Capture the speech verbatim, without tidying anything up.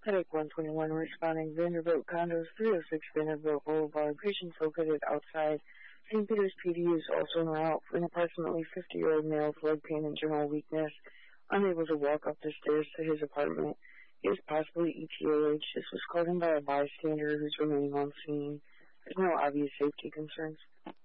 Headache one twenty-one responding Vanderbilt Condos, three oh six Vanderbilt Boulevard. Patients located outside Saint Peter's P D is also en route. An approximately fifty-year-old male with leg pain and general weakness, unable to walk up the stairs to his apartment. He is possibly E T A H. This was called in by a bystander who's remaining on scene. There's no obvious safety concerns.